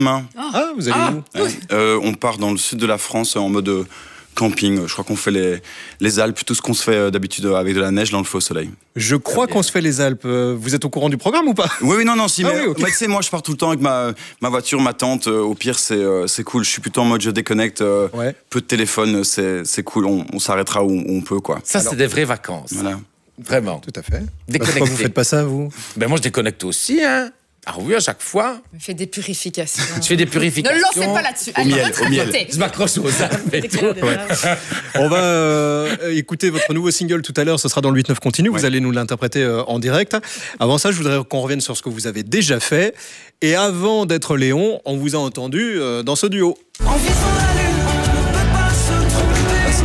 Main. Ah, vous allez où? On part dans le sud de la France en mode camping. Je crois qu'on fait les Alpes, tout ce qu'on se fait d'habitude avec de la neige dans le faux soleil. Je crois qu'on se fait les Alpes. Vous êtes au courant du programme ou pas? Oui, non, si, mais, oui, okay. Tu sais, moi je pars tout le temps avec ma voiture, ma tente. Au pire, c'est cool. Je suis plutôt en mode je déconnecte. Peu de téléphone, c'est cool. On s'arrêtera où on peut, quoi. Ça, c'est des vraies vacances. Voilà. Vraiment. Tout à fait. Déconnecté. Pourquoi vous faites pas ça, vous? Ben moi, je déconnecte aussi, hein. Ah oui, à chaque fois. On fait des purifications. Je fais des purifications. Ne lancez pas là-dessus. Allez, au miel. Je m'accroche aux Alpes et tout. On va écouter votre nouveau single tout à l'heure. Ce sera dans le 8-9 continu. Vous allez nous l'interpréter en direct. Avant ça, je voudrais qu'on revienne sur ce que vous avez déjà fait. Et avant d'être Léon, on vous a entendu dans ce duo. En visant la lune, on ne peut pas se tromper.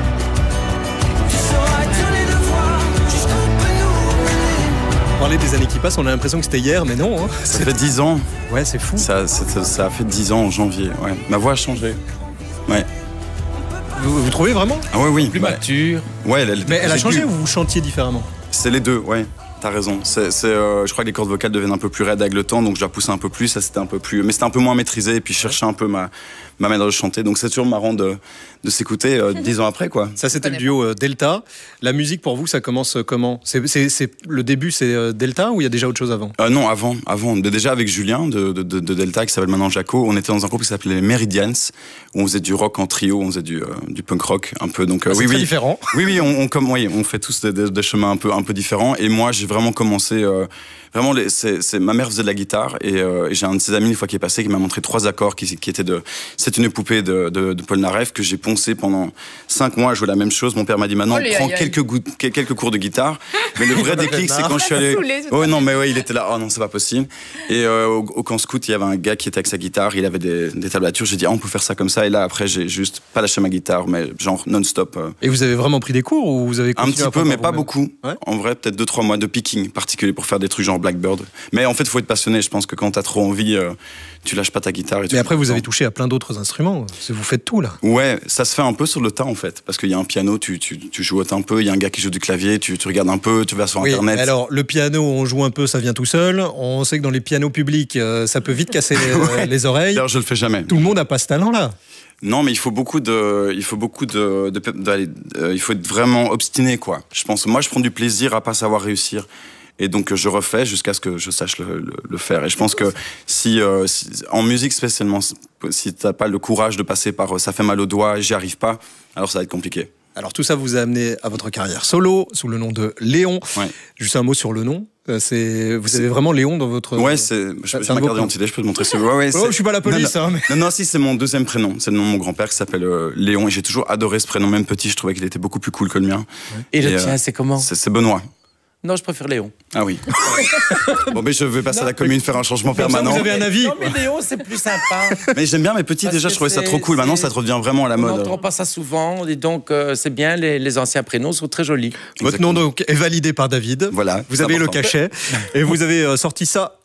Tu sauras tous les devoirs, jusqu'où peut nous mener. Parler des années qui passent, on a l'impression que c'était hier, mais non. Hein. Ça fait 10 ans. Ouais, c'est fou. Ça a fait 10 ans en janvier. Ouais. Ma voix a changé. Ouais. Vous trouvez vraiment? Ah oui. Plus mature. Ouais, mais elle a changé ou vous chantiez différemment? C'est les deux, ouais. T'as raison. Je crois que les cordes vocales deviennent un peu plus raides avec le temps, donc je la poussais un peu plus. Ça, c'était un peu plus, mais c'était un peu moins maîtrisé. Et puis je cherchais un peu ma manière de chanter. Donc c'est toujours marrant de s'écouter 10 ans après, quoi. Ça, c'était le duo Delta. La musique pour vous, ça commence comment? Le début, c'est Delta ou il y a déjà autre chose avant? Non, avant. Déjà avec Julien de Delta, qui s'appelle maintenant Jaco, on était dans un groupe qui s'appelait les Meridians, où on faisait du rock en trio, on faisait du punk rock un peu. Donc c'est très différent. Oui, on fait tous des chemins un peu différents. Et moi, j'ai vraiment commencé. Vraiment, ma mère faisait de la guitare et j'ai un de ses amis une fois qui est passé qui m'a montré 3 accords qui étaient C'est une poupée de Paul Naref que j'ai poncé pendant 5 mois à jouer la même chose. Mon père m'a dit maintenant prends quelques cours de guitare. Mais le vrai déclic, c'est quand je suis allé. Il était là. Oh non, c'est pas possible. Et au camp scout, il y avait un gars qui était avec sa guitare. Il avait des tablatures. J'ai dit on peut faire ça comme ça. Et là après, j'ai juste pas lâché ma guitare, mais genre non-stop. Et vous avez vraiment pris des cours ou vous avez continué un petit peu, mais pas beaucoup. Ouais. En vrai, peut-être 2-3 mois de picking particulier pour faire des trucs genre Blackbird. Mais en fait, il faut être passionné. Je pense que quand t'as trop envie, tu lâches pas ta guitare. Mais après, vous avez touché à plein d'autres instruments. Vous faites tout, là. Ouais, ça se fait un peu sur le tas, en fait. Parce qu'il y a un piano, tu joues un peu. Il y a un gars qui joue du clavier, tu regardes un peu, tu vas sur Internet. Alors, le piano, on joue un peu, ça vient tout seul. On sait que dans les pianos publics, ça peut vite casser les oreilles. D'ailleurs, je le fais jamais. Tout le monde n'a pas ce talent-là. Non, mais il faut être vraiment obstiné, quoi. Je pense, moi, je prends du plaisir à pas savoir réussir. Et donc, je refais jusqu'à ce que je sache le faire. Et je pense que si en musique spécialement, si t'as pas le courage de passer par ça fait mal aux doigts, j'y arrive pas, alors ça va être compliqué. Alors, tout ça vous a amené à votre carrière solo, sous le nom de Léon. Ouais. Juste un mot sur le nom. Vous avez vraiment Léon dans votre... Ouais, je ma carte d'identité, je peux te montrer ça. Je suis pas la police, non, si, c'est mon deuxième prénom. C'est le nom de mon grand-père qui s'appelle Léon. Et j'ai toujours adoré ce prénom, même petit, je trouvais qu'il était beaucoup plus cool que le mien. Ouais. Et le tien, c'est comment? C'est Benoît. Non, je préfère Léon. Ah oui. Bon, mais je vais passer à la commune faire un changement permanent. Vous avez un avis? Non, mais Léon, c'est plus sympa. Mais j'aime bien mes petits, déjà, je trouvais ça trop cool. Maintenant, ça revient vraiment à la mode. On n'entend pas ça souvent, et donc c'est bien, les anciens prénoms sont très jolis. Votre nom donc est validé par David. Voilà. Vous avez le cachet. Et vous avez sorti ça